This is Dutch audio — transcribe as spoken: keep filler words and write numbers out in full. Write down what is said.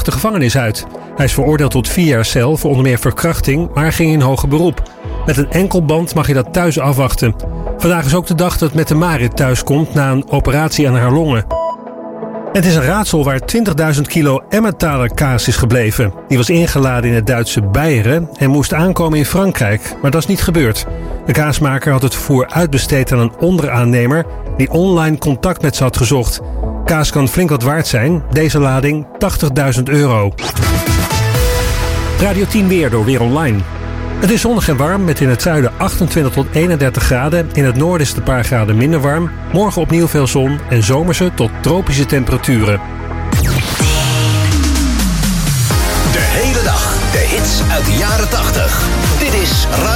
de gevangenis uit. Hij is veroordeeld tot vier jaar cel voor onder meer verkrachting, maar ging in hoger beroep. Met een enkelband mag je dat thuis afwachten. Vandaag is ook de dag dat Mette Marit thuiskomt na een operatie aan haar longen. Het is een raadsel waar twintigduizend kilo Emmentaler kaas is gebleven. Die was ingeladen in het Duitse Beieren en moest aankomen in Frankrijk, maar dat is niet gebeurd. De kaasmaker had het vervoer uitbesteed aan een onderaannemer die online contact met ze had gezocht. Kaas kan flink wat waard zijn, deze lading tachtigduizend euro. Radio tien weer door Weer Online. Het is zonnig en warm met in het zuiden achtentwintig tot eenendertig graden. In het noorden is het een paar graden minder warm. Morgen opnieuw veel zon en zomerse tot tropische temperaturen. De hele dag de hits uit de jaren tachtig. Dit is Radio